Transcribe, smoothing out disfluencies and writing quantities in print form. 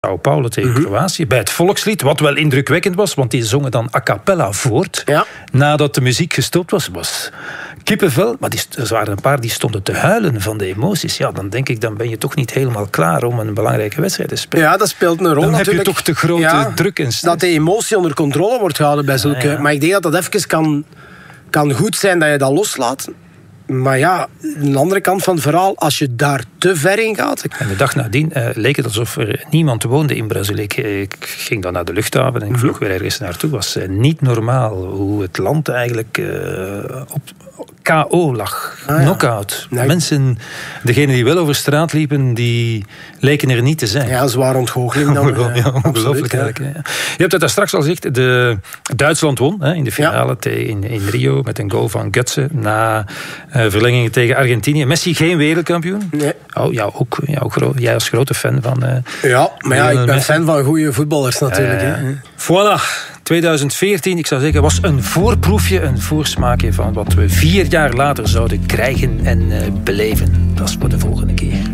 Sao Paulo tegen Kroatië, bij het volkslied, wat wel indrukwekkend was, want die zongen dan a cappella voort. Ja. Nadat de muziek gestopt was kippenvel, maar er waren een paar die stonden te huilen van de emoties. Ja, dan denk ik, dan ben je toch niet helemaal klaar om een belangrijke wedstrijd te spelen. Ja, dat speelt een rol. Dan natuurlijk. Heb je toch te grote druk en stress. Dat de emotie onder controle wordt gehouden bij zulke... Ja. Maar ik denk dat even kan goed zijn dat je dat loslaat. Maar ja, aan de andere kant van het verhaal, als je daar te ver in gaat... En de dag nadien leek het alsof er niemand woonde in Brazilië. Ik ging dan naar de luchthaven en ik vloog weer ergens naartoe. Het was niet normaal hoe het land eigenlijk op KO lag. Knock-out. Nee. Mensen, degenen die wel over straat liepen, die leken er niet te zijn. Ja, zwaar ontgoocheling dan. Ongelooflijk eigenlijk. Ja. Je hebt het daar straks al gezegd. Duitsland won in de finale in Rio met een goal van Götze na verlengingen tegen Argentinië. Messi geen wereldkampioen. Nee. Oh, jij als grote fan van... ik ben fan van goede voetballers natuurlijk. Voilà. 2014, ik zou zeggen, was een voorproefje, een voorsmaakje van wat we 4 jaar later zouden krijgen en beleven. Dat is voor de volgende keer.